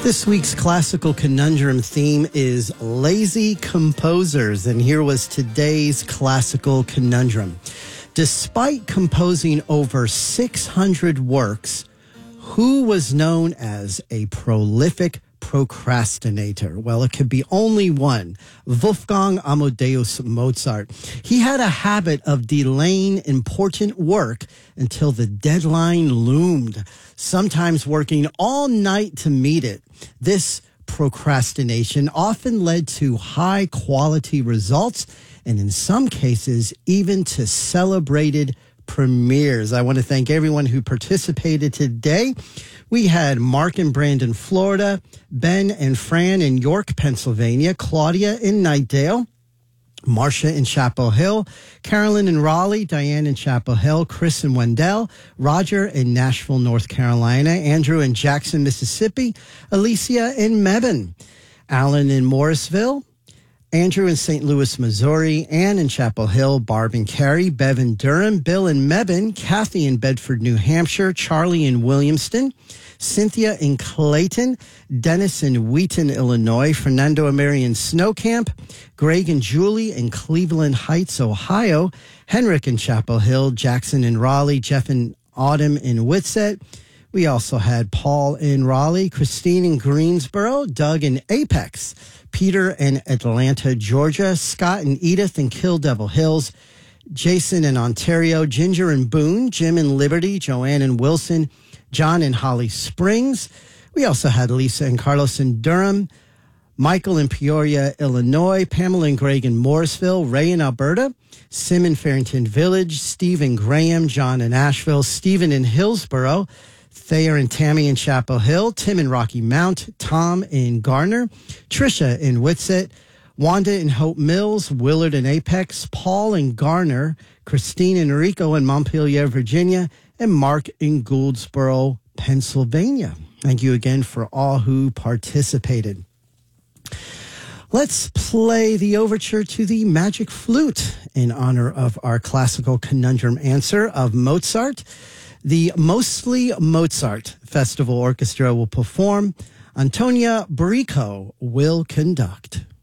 This week's classical conundrum theme is lazy composers, and here was today's classical conundrum. Despite composing over 600 works, who was known as a prolific procrastinator? Well, it could be only one: Wolfgang Amadeus Mozart. He had a habit of delaying important work until the deadline loomed, sometimes working all night to meet it. This procrastination often led to high quality results, and in some cases, even to celebrated premieres. I want to thank everyone who participated today. We had Mark in Brandon, Florida, Ben and Fran in York, Pennsylvania, Claudia in Knightdale, Marcia in Chapel Hill, Carolyn in Raleigh, Diane in Chapel Hill, Chris in Wendell, Roger in Nashville, North Carolina, Andrew in Jackson, Mississippi, Alicia in Mebane, Alan in Morrisville, Andrew in St. Louis, Missouri, Ann in Chapel Hill, Barb in Cary, Bev in Durham, Bill in Mebane, Kathy in Bedford, New Hampshire, Charlie in Williamston, Cynthia in Clayton, Dennis in Wheaton, Illinois, Fernando and Mary in Snow Camp, Greg and Julie in Cleveland Heights, Ohio, Henrik in Chapel Hill, Jackson in Raleigh, Jeff and Autumn in Whitsett. We also had Paul in Raleigh, Christine in Greensboro, Doug in Apex, Peter in Atlanta, Georgia, Scott and Edith in Kill Devil Hills, Jason in Ontario, Ginger in Boone, Jim in Liberty, Joanne in Wilson, John in Holly Springs. We also had Lisa and Carlos in Durham, Michael in Peoria, Illinois, Pamela and Greg in Morrisville, Ray in Alberta, Sim in Farrington Village, Steve and Graham, John in Asheville, Stephen in Hillsboro, Thayer and Tammy in Chapel Hill, Tim in Rocky Mount, Tom in Garner, Trisha in Whitsett, Wanda in Hope Mills, Willard in Apex, Paul in Garner, Christine and Rico in Montpelier, Virginia, and Mark in Gouldsboro, Pennsylvania. Thank you again for all who participated. Let's play the overture to the Magic Flute in honor of our classical conundrum answer of Mozart. The Mostly Mozart Festival Orchestra will perform. Antonia Barrico will conduct.